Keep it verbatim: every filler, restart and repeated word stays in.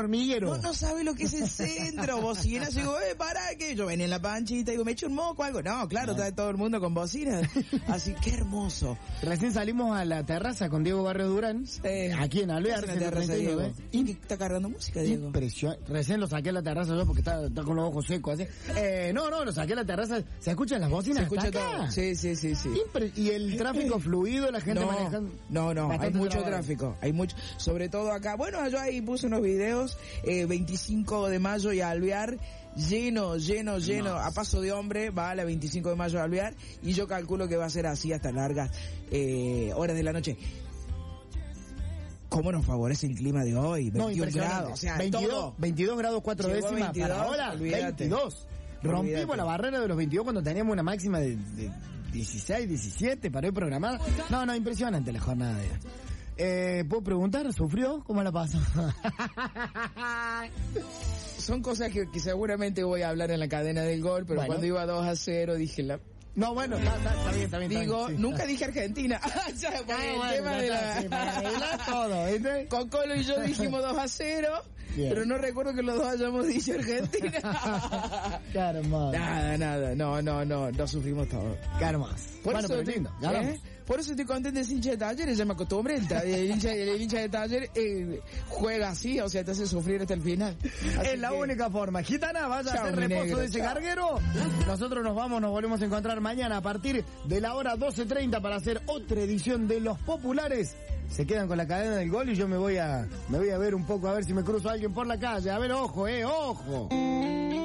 hormiguero. No, no sabe lo que es el centro. Bocina, yo digo, eh, pará, que yo venía en la panchita, digo, me echo un moco, algo. No, claro, está todo el mundo con bocina. Así, qué hermoso. Recién salimos a la terraza con Diego Barrio Durán, Eh, aquí en Alvear. ¿qué hace en la terraza, Diego? ¿Eh? ¿Y qué está cargando música, Diego? Impresionante. Recién lo saqué a la terraza yo porque está, está con los ojos secos, así. Eh, no, no, lo saqué a la terraza. ¿Se escuchan las bocinas? Se escucha hasta acá? todo. Sí, sí, sí, sí. Impre- y el tráfico fluido, la gente no, manejando. No, no, hay Bastante mucho trabajo. tráfico, hay mucho, sobre todo acá. Bueno, yo ahí puse unos videos, eh, veinticinco de mayo y Alvear, lleno, lleno, lleno, a paso de hombre, va a la veinticinco de mayo a Alvear, y yo calculo que va a ser así hasta largas eh, horas de la noche. ¿Cómo nos favorece el clima de hoy? veintiún No, grados, o sea, veintidós, todo. veintidós grados cuatro Llegó décimas veintidós, para ahora, olvídate. veintidós. Rompimos Olvídate. la barrera de los veintidós cuando teníamos una máxima de, de dieciséis, diecisiete para hoy programada. No, no, impresionante la jornada de hoy. Eh, ¿puedo preguntar? ¿Sufrió? ¿Cómo la pasó? Son cosas que, que seguramente voy a hablar en la cadena del gol, pero Bueno. cuando iba dos a cero dije la... No, bueno, está, está, está bien, está bien. está Digo, bien, sí. nunca dije Argentina. Ya, por Ah, el bueno, tema ya de está, la... sí, para arreglar todo, ¿viste? Con Colo y yo dijimos dos a cero, Bien. pero no recuerdo que los dos hayamos dicho Argentina. Qué hermoso. Nada, nada, no, no, no, no sufrimos todo. Qué hermoso. Por Bueno, eso, pero estoy, lindo, ganamos. ¿eh? Por eso estoy contento de ser hincha de Talleres, ya me acostumbré, el, ta- el hincha, el hincha de Talleres eh, juega así, o sea, te hace sufrir hasta el final. Así Es la que- única forma. Gitana, vaya Chao, a hacer mi reposo negro, de ese chao. carguero. Nosotros nos vamos, nos volvemos a encontrar mañana a partir de la hora doce treinta para hacer otra edición de Los Populares. Se quedan con la cadena del gol y yo me voy a me voy a ver un poco a ver si me cruzo a alguien por la calle. A ver, ojo, eh, ojo.